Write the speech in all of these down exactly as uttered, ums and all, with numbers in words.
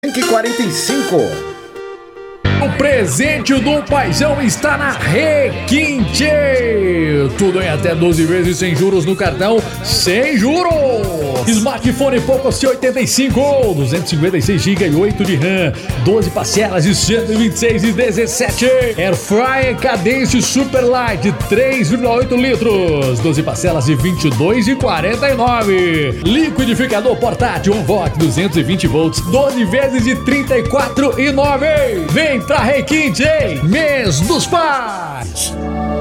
cinco e quarenta e cinco. O presente do Paizão está na Requinte. Tudo em até doze vezes sem juros no cartão, sem juros. Smartphone Poco C oitenta e cinco, duzentos e cinquenta e seis gigabytes e oito de RAM, doze parcelas de cento e vinte e seis e dezessete. Air Fryer Cadence Super Light, três vírgula oito litros, doze parcelas de vinte e dois e quarenta e nove. Liquidificador portátil Onvolt duzentos e vinte volts, doze vezes de trinta e quatro e nove. Vem pra Requinte, mês dos pais.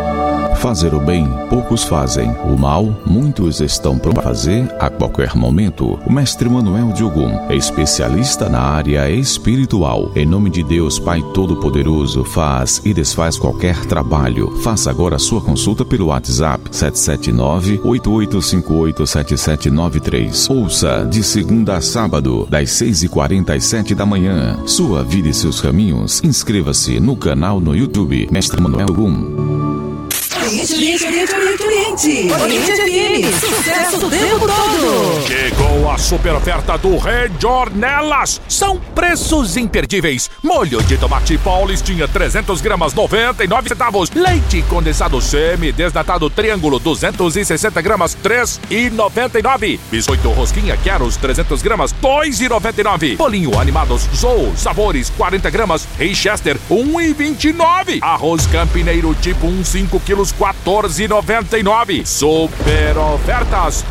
Fazer o bem, poucos fazem. O mal, muitos estão prontos a fazer a qualquer momento. O mestre Manuel de Ogum é especialista na área espiritual. Em nome de Deus Pai Todo-Poderoso, faz e desfaz qualquer trabalho. Faça agora a sua consulta pelo WhatsApp sete sete nove, oito oito cinco oito, sete sete nove três. Ouça de segunda a sábado, das seis e quarenta e sete da manhã. Sua vida e seus caminhos. Inscreva-se no canal no YouTube Mestre Manuel Ogum. Oriente, Oriente, Oriente, Oriente, Oriente. Oriente F M, sucesso o tempo todo. Chegou a super oferta do Rejornelas. São preços imperdíveis. Molho de tomate Paulistinha, trezentas gramas, noventa e nove centavos. Leite condensado semi-desnatado Triângulo, duzentas e sessenta gramas, três reais e noventa e nove centavos. Biscoito Rosquinha Queros, trezentas gramas, dois reais e noventa e nove centavos. Bolinho Animados Zou, sabores, quarenta gramas, Richester, um real e vinte e nove centavos. Arroz Campineiro tipo um, cinco quilos, quatorze reais e noventa e nove centavos. Super ofertas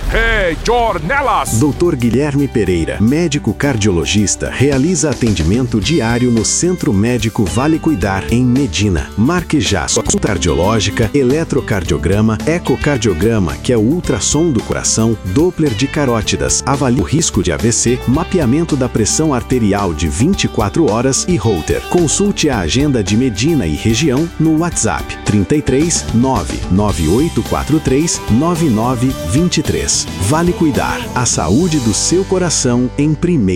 Rejornelas. doutor Guilherme Pereira, médico cardiologista, realiza atendimento diário no Centro Médico Vale Cuidar, em Medina. Marque já sua consulta cardiológica, eletrocardiograma, ecocardiograma, que é o ultrassom do coração, Doppler de carótidas, avalie o risco de A V C, mapeamento da pressão arterial de vinte e quatro horas e Holter. Consulte a agenda de Medina e região no WhatsApp trinta e três, nove nove oito quatro três, nove nove dois três. Vale Cuidar, a saúde do seu coração em primeiro.